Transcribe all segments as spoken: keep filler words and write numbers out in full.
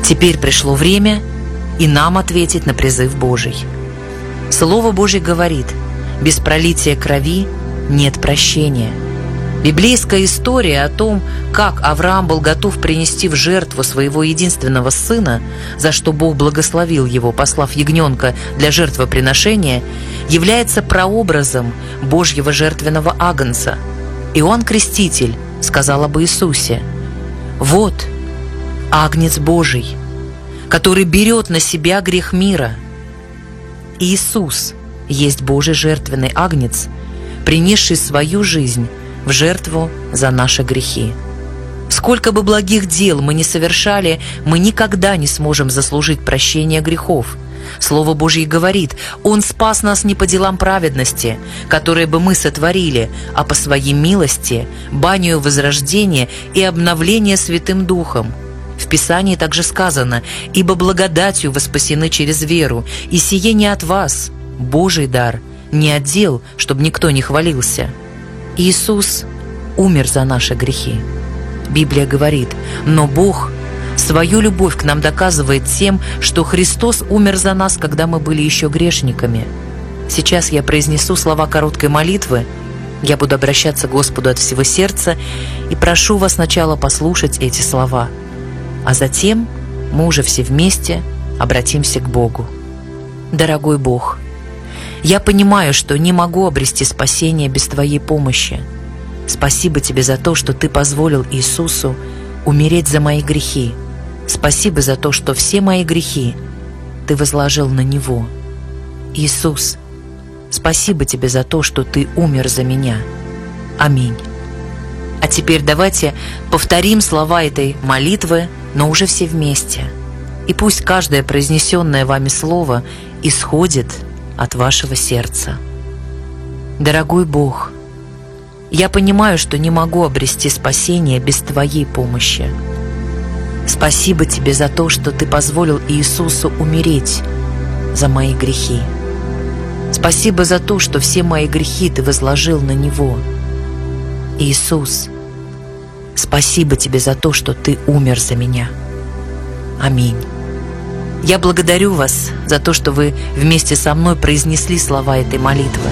Теперь пришло время и нам ответить на призыв Божий. Слово Божье говорит: без пролития крови нет прощения. Библейская история о том, как Авраам был готов принести в жертву своего единственного сына, за что Бог благословил его, послав ягненка для жертвоприношения, является прообразом Божьего жертвенного агнца. Иоанн Креститель сказал об Иисусе: «Вот агнец Божий, который берет на себя грех мира». Иисус есть Божий жертвенный агнец, принесший свою жизнь в жертву за наши грехи. Сколько бы благих дел мы ни совершали, мы никогда не сможем заслужить прощения грехов. Слово Божье говорит: Он спас нас не по делам праведности, которые бы мы сотворили, а по Своей милости, банию возрождения и обновления Святым Духом. В Писании также сказано: «Ибо благодатью вы спасены через веру, и сие не от вас, Божий дар, не от дел, чтобы никто не хвалился». Иисус умер за наши грехи. Библия говорит: «Но Бог свою любовь к нам доказывает тем, что Христос умер за нас, когда мы были еще грешниками». Сейчас я произнесу слова короткой молитвы. Я буду обращаться к Господу от всего сердца и прошу вас сначала послушать эти слова, а затем мы уже все вместе обратимся к Богу. Дорогой Бог, я понимаю, что не могу обрести спасение без Твоей помощи. Спасибо Тебе за то, что Ты позволил Иисусу умереть за мои грехи. Спасибо за то, что все мои грехи Ты возложил на Него. Иисус, спасибо Тебе за то, что Ты умер за меня. Аминь. А теперь давайте повторим слова этой молитвы, но уже все вместе. И пусть каждое произнесенное вами слово исходит от вашего сердца. Дорогой Бог, я понимаю, что не могу обрести спасение без Твоей помощи. Спасибо Тебе за то, что Ты позволил Иисусу умереть за мои грехи. Спасибо за то, что все мои грехи Ты возложил на Него. Иисус, спасибо Тебе за то, что Ты умер за меня. Аминь. Я благодарю вас за то, что вы вместе со мной произнесли слова этой молитвы.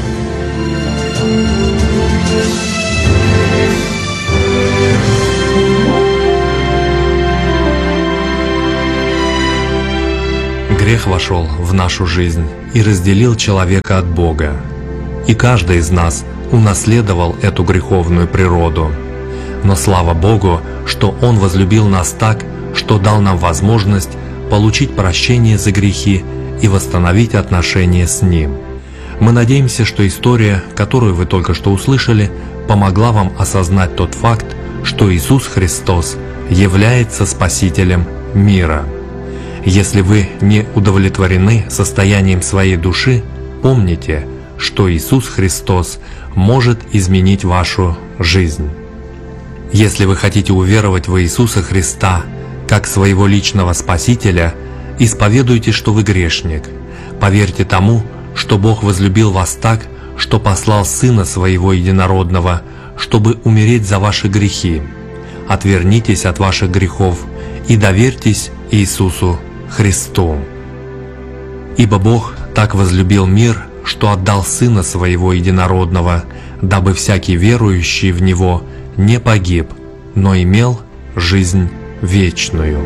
Грех вошел в нашу жизнь и разделил человека от Бога. И каждый из нас унаследовал эту греховную природу. Но слава Богу, что Он возлюбил нас так, что дал нам возможность получить прощение за грехи и восстановить отношения с Ним. Мы надеемся, что история, которую вы только что услышали, помогла вам осознать тот факт, что Иисус Христос является Спасителем мира. Если вы не удовлетворены состоянием своей души, помните, что Иисус Христос может изменить вашу жизнь. Если вы хотите уверовать в Иисуса Христа как своего личного Спасителя, исповедуйте, что вы грешник. Поверьте тому, что Бог возлюбил вас так, что послал Сына Своего Единородного, чтобы умереть за ваши грехи. Отвернитесь от ваших грехов и доверьтесь Иисусу Христу. Ибо Бог так возлюбил мир, что отдал Сына Своего Единородного, дабы всякий верующий в Него не погиб, но имел жизнь вечную.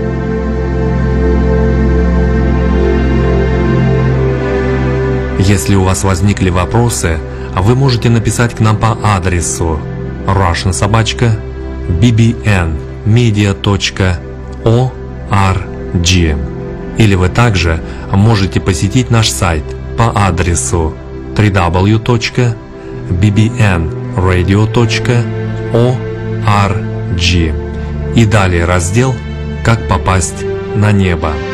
Если у вас возникли вопросы, вы можете написать к нам по адресу russian собака би би эн медиа точка орг, или вы также можете посетить наш сайт по адресу дабл ю дабл ю дабл ю точка би би эн радио точка орг и далее раздел «Как попасть на небо».